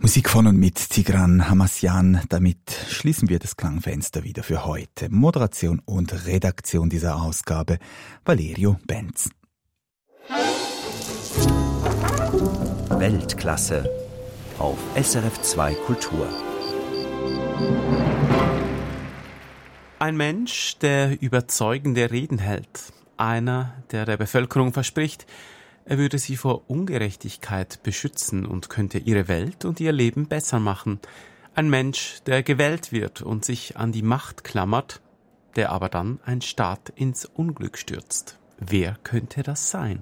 Musik von und mit Tigran Hamasyan. Damit schließen wir das Klangfenster wieder für heute. Moderation und Redaktion dieser Ausgabe Valerio Benz. Weltklasse auf SRF 2 Kultur. Ein Mensch, der überzeugende Reden hält. Einer, der der Bevölkerung verspricht, er würde sie vor Ungerechtigkeit beschützen und könnte ihre Welt und ihr Leben besser machen. Ein Mensch, der gewählt wird und sich an die Macht klammert, der aber dann einen Staat ins Unglück stürzt. Wer könnte das sein?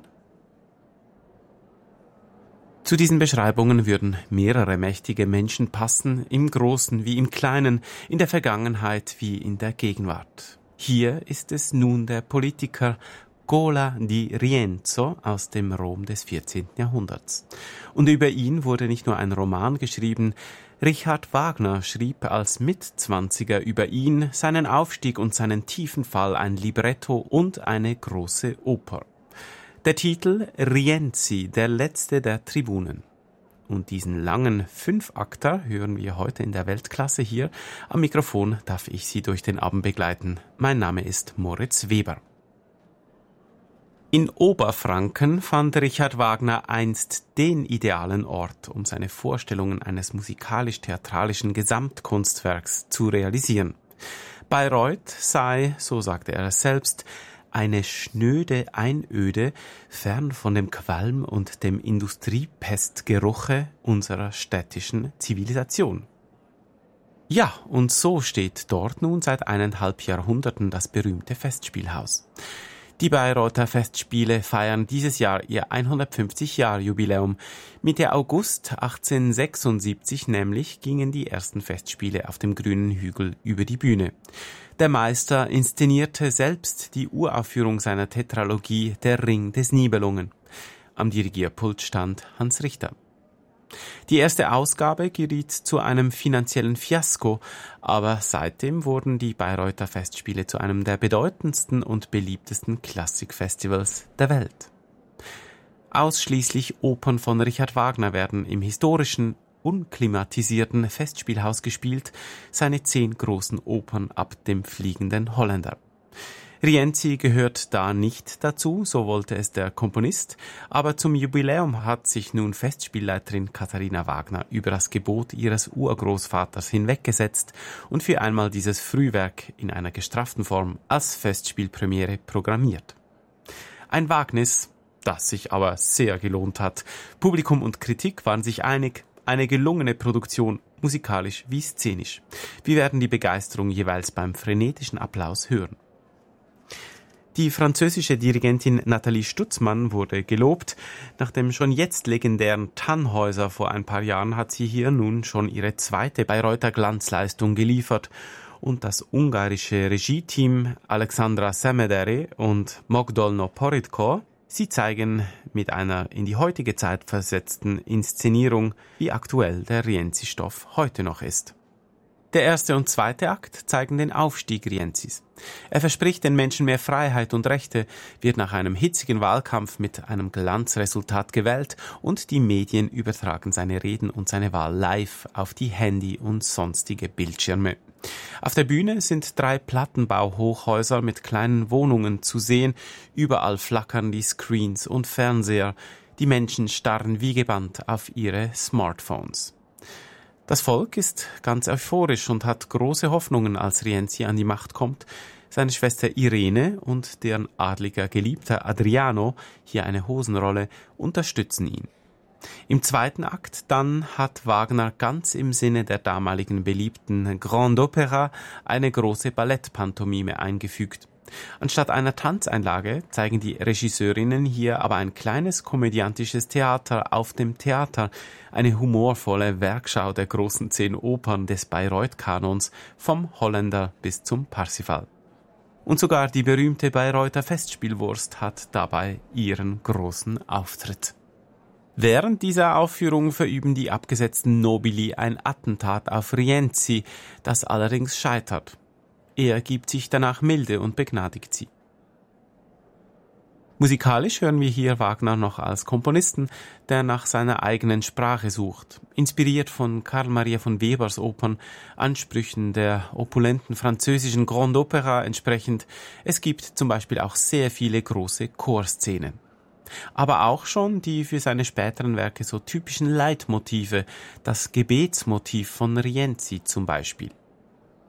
Zu diesen Beschreibungen würden mehrere mächtige Menschen passen, im Großen wie im Kleinen, in der Vergangenheit wie in der Gegenwart. Hier ist es nun der Politiker Cola di Rienzo aus dem Rom des 14. Jahrhunderts. Und über ihn wurde nicht nur ein Roman geschrieben, Richard Wagner schrieb als Mitzwanziger über ihn, seinen Aufstieg und seinen tiefen Fall ein Libretto und eine große Oper. Der Titel Rienzi, der letzte der Tribunen. Und diesen langen 5-Akter hören wir heute in der Weltklasse hier. Am Mikrofon darf ich Sie durch den Abend begleiten. Mein Name ist Moritz Weber. In Oberfranken fand Richard Wagner einst den idealen Ort, um seine Vorstellungen eines musikalisch-theatralischen Gesamtkunstwerks zu realisieren. Bayreuth sei, so sagte er selbst, eine schnöde Einöde, fern von dem Qualm und dem Industriepestgeruche unserer städtischen Zivilisation. Ja, und so steht dort nun seit 1,5 Jahrhunderten das berühmte Festspielhaus. Die Bayreuther Festspiele feiern dieses Jahr ihr 150-Jahr-Jubiläum. Mitte August 1876 nämlich gingen die ersten Festspiele auf dem grünen Hügel über die Bühne. Der Meister inszenierte selbst die Uraufführung seiner Tetralogie Der Ring des Nibelungen. Am Dirigierpult stand Hans Richter. Die erste Ausgabe geriet zu einem finanziellen Fiasko, aber seitdem wurden die Bayreuther Festspiele zu einem der bedeutendsten und beliebtesten Klassikfestivals der Welt. Ausschließlich Opern von Richard Wagner werden im historischen, unklimatisierten Festspielhaus gespielt, seine 10 großen Opern ab dem Fliegenden Holländer. Rienzi gehört da nicht dazu, so wollte es der Komponist, aber zum Jubiläum hat sich nun Festspielleiterin Katharina Wagner über das Gebot ihres Urgroßvaters hinweggesetzt und für einmal dieses Frühwerk in einer gestrafften Form als Festspielpremiere programmiert. Ein Wagnis, das sich aber sehr gelohnt hat. Publikum und Kritik waren sich einig, eine gelungene Produktion, musikalisch wie szenisch. Wir werden die Begeisterung jeweils beim frenetischen Applaus hören. Die französische Dirigentin Nathalie Stutzmann wurde gelobt. Nach dem schon jetzt legendären Tannhäuser vor ein paar Jahren hat sie hier nun schon ihre zweite Bayreuther Glanzleistung geliefert. Und das ungarische Regie-Team Alexandra Szemederi und Mogdolno Poridko, sie zeigen mit einer in die heutige Zeit versetzten Inszenierung, wie aktuell der Rienzi-Stoff heute noch ist. Der erste und zweite Akt zeigen den Aufstieg Rienzis. Er verspricht den Menschen mehr Freiheit und Rechte, wird nach einem hitzigen Wahlkampf mit einem Glanzresultat gewählt und die Medien übertragen seine Reden und seine Wahl live auf die Handy- und sonstige Bildschirme. Auf der Bühne sind 3 Plattenbauhochhäuser mit kleinen Wohnungen zu sehen. Überall flackern die Screens und Fernseher. Die Menschen starren wie gebannt auf ihre Smartphones. Das Volk ist ganz euphorisch und hat große Hoffnungen, als Rienzi an die Macht kommt. Seine Schwester Irene und deren adliger Geliebter Adriano, hier eine Hosenrolle, unterstützen ihn. Im zweiten Akt dann hat Wagner ganz im Sinne der damaligen beliebten Grande Opera eine große Ballettpantomime eingefügt. Anstatt einer Tanzeinlage zeigen die Regisseurinnen hier aber ein kleines komödiantisches Theater auf dem Theater, eine humorvolle Werkschau der großen 10 Opern des Bayreuth-Kanons vom Holländer bis zum Parsifal. Und sogar die berühmte Bayreuther Festspielwurst hat dabei ihren großen Auftritt. Während dieser Aufführung verüben die abgesetzten Nobili ein Attentat auf Rienzi, das allerdings scheitert. Er gibt sich danach milde und begnadigt sie. Musikalisch hören wir hier Wagner noch als Komponisten, der nach seiner eigenen Sprache sucht. Inspiriert von Karl Maria von Webers Opern, Ansprüchen der opulenten französischen Grande Opera entsprechend. Es gibt zum Beispiel auch sehr viele große Chorszenen. Aber auch schon die für seine späteren Werke so typischen Leitmotive, das Gebetsmotiv von Rienzi zum Beispiel.